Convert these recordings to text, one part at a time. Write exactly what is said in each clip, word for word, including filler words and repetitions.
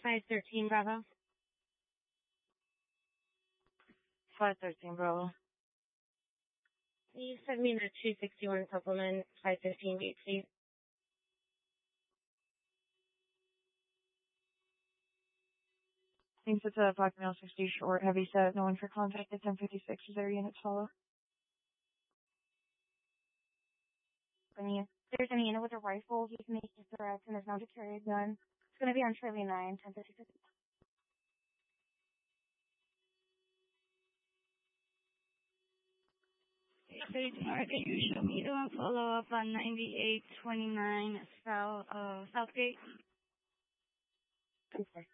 five thirteen Bravo. five thirteen Bravo. You sent me the two sixty-one supplement, five fifteen B T. Thanks, it's a five mile sixty short, heavy set, no one for contact at ten fifty-six. Is there units follow? I mean, if there's any unit with a rifle, he can make his direct and is known to carry a gun. It's going to be on Shirley nine, ten fifty-six. thirteen R, can you show me the one follow up on ninety-eight twenty-nine South, uh, Southgate? Okay.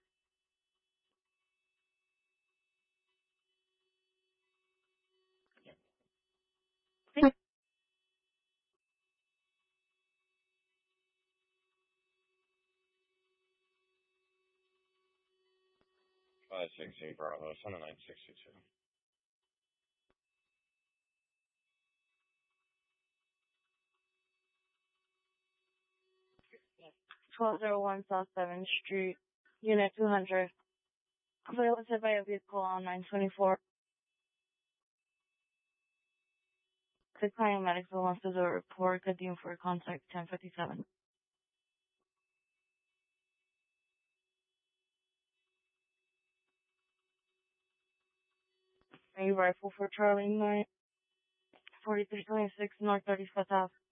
five sixty Bravo, seven nine sixty-two. twelve oh one South seventh Street, Unit two hundred. Available by a vehicle on nine twenty-four. The paramedics who wants to do a report, good deal for contact ten fifty-seven. A rifle for Charlie nine, forty-three twenty-six North thirty-fifth Ave.